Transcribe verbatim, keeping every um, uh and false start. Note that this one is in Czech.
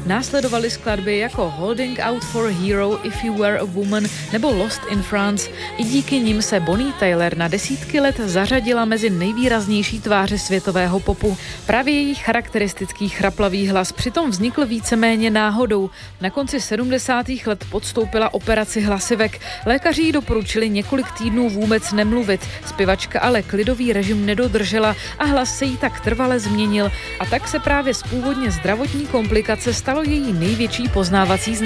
Následovaly skladby jako Holding Out for a Hero, If You Were a Woman nebo Lost in France. I díky nim se Bonnie Tyler na desítky let zařadila mezi nejvýraznější tváře světového popu. Právě její charakteristický chraplavý hlas přitom vznikl víceméně náhodou. Na konci sedmdesátých let podstoupila operaci hlasivek. Lékaři jí doporučili několik týdnů vůbec nemluvit. Zpěvačka ale klidový režim nedodržela a hlas se jí tak trvale změnil. A tak se právě z původně zdravotní komplikace stalo její největší poznávací